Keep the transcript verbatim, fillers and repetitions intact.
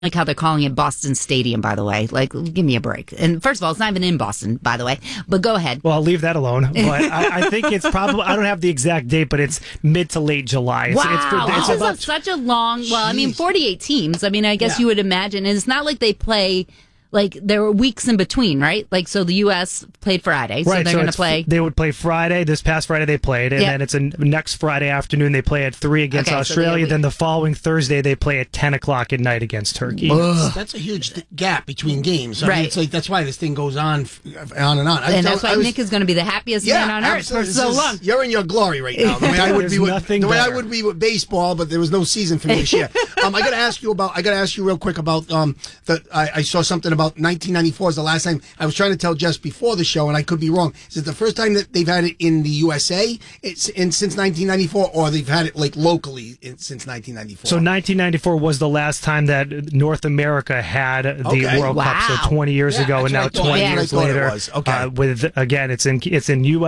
like how they're calling it Boston Stadium, by the way. Like, give me a break. And first of all, it's not even in Boston, by the way. But go ahead. Well, I'll leave that alone. But I, I think it's probably, I don't have the exact date, but it's mid to late July. It's, Wow. it's, it's, it's this about, is such a long, well, I mean, Jeez. forty-eight teams. I mean, I guess Yeah. you would imagine. And it's not like they play, like, there were weeks in between, right? Like, so the U S played Friday, so right, they're so going to it's- play. They would play Friday. This past Friday they played, and Yeah. then it's a next Friday afternoon they play at three against Okay, so they Australia. have- Then the following Thursday they play at ten o'clock at night against Turkey. That's, that's a huge th- gap between games. I mean, Right. it's like that's why this thing goes on f- on and on. I and tell- that's why I was- Nick is going to be the happiest yeah, man on earth for absolutely. so This is- long. You're in your glory right now. The way I would There's be with nothing the way I better. would be with baseball, but there was no season for me this year. um, I got to ask you about. I got to ask you real quick about um. The I, I saw something about nineteen ninety-four is the last time. I was trying to tell Jess before the show, and I could be wrong. Is it the first time that they've had it in the U S A it's in since nineteen ninety-four, or they've had it like locally in, since nineteen ninety-four? So nineteen ninety-four was the last time that North America had the Okay. World Cup. Wow. So twenty years Yeah, ago, and now that's what I thought. twenty Yeah. years That's what I thought it later, was. Okay. uh, with again, it's in it's in U S